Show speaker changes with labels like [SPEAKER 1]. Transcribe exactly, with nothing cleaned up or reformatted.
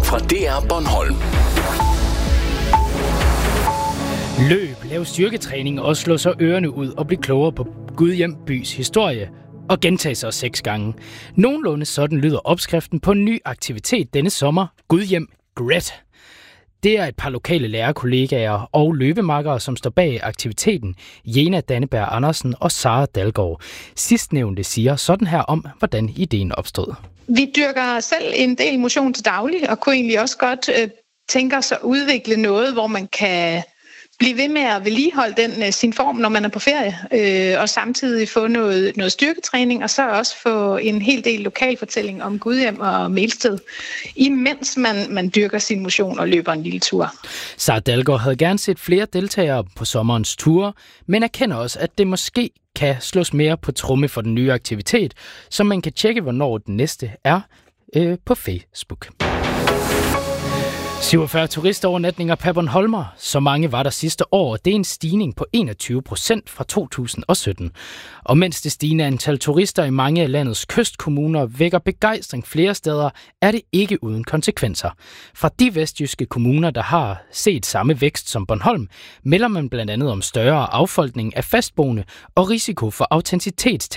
[SPEAKER 1] fra D R Bornholm.
[SPEAKER 2] Løb, lav styrketræning og slå så ørerne ud og blive klogere på Gudhjem bys historie og gentage sig seks gange. Nogenlunde sådan lyder opskriften på en ny aktivitet denne sommer, Gudhjem Gret. Det er et par lokale lærerkollegaer og løbemakkere, som står bag aktiviteten, Jena Danneberg Andersen og Sara Dalgaard. Sidstnævnte siger sådan her om, hvordan ideen opstod.
[SPEAKER 3] Vi dyrker selv en del motion til daglig, og kunne egentlig også godt øh, tænke os at udvikle noget, hvor man kan blive ved med at vedligeholde den, øh, sin form, når man er på ferie, øh, og samtidig få noget, noget styrketræning, og så også få en hel del lokalfortælling om Gudhjem og Melsted, imens man, man dyrker sin motion og løber en lille tur.
[SPEAKER 2] Sara Dalgaard havde gerne set flere deltagere på sommerens ture, men erkender også, at det måske kan slås mere på tromme for den nye aktivitet, så man kan tjekke, hvornår den næste er øh, på Facebook. syvogfyrre turistovernatninger per Bornholmer. Så mange var der sidste år. Det er en stigning på enogtyve procent fra to tusind og sytten. Og mens det stigende antal turister i mange af landets kystkommuner vækker begejstring flere steder, er det ikke uden konsekvenser. Fra de vestjyske kommuner, der har set samme vækst som Bornholm, melder man blandt andet om større affolkning af fastboende og risiko for autenticitetstab